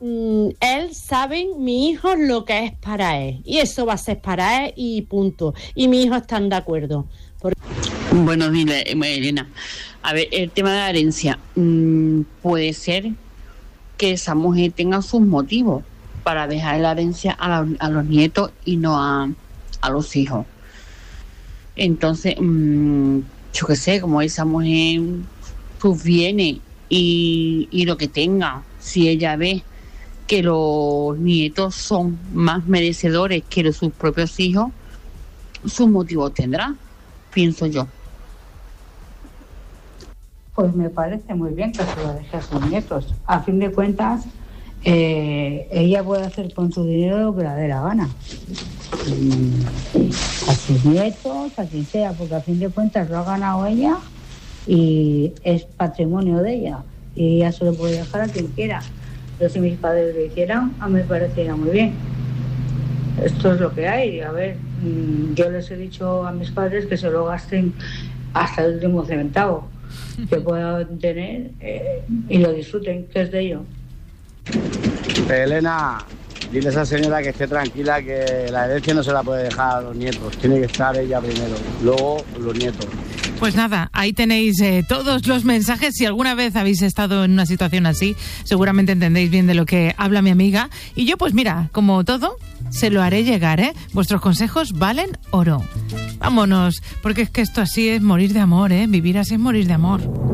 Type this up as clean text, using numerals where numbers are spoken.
él sabe, mi hijo, lo que es para él. Y eso va a ser para él y punto. Y mis hijos están de acuerdo. Bueno, dile, Elena, a ver, el tema de la herencia, puede ser que esa mujer tenga sus motivos para dejar la herencia a los nietos y no a los hijos. Entonces, yo qué sé, como esa mujer sus bienes y lo que tenga, si ella ve que los nietos son más merecedores que sus propios hijos, sus motivos tendrá, pienso yo. Pues me parece muy bien que se lo deje a sus nietos. A fin de cuentas, ella puede hacer con su dinero lo que le dé la gana. A sus nietos, a quien sea, porque a fin de cuentas lo ha ganado ella y es patrimonio de ella. Y ella se lo puede dejar a quien quiera. Pero si mis padres lo hicieran, a mí me parecería muy bien. Esto es lo que hay. A ver, yo les he dicho a mis padres que se lo gasten hasta el último centavo que puedan tener y lo disfruten, que es de ellos. Elena, dile a esa señora que esté tranquila, que la herencia no se la puede dejar a los nietos, tiene que estar ella primero, luego los nietos. Pues nada, ahí tenéis todos los mensajes. Si alguna vez habéis estado en una situación así, seguramente entendéis bien de lo que habla mi amiga. Y yo, pues mira, como todo, se lo haré llegar, ¿eh? Vuestros consejos valen oro. Vámonos, porque es que esto así es morir de amor, ¿eh? Vivir así es morir de amor.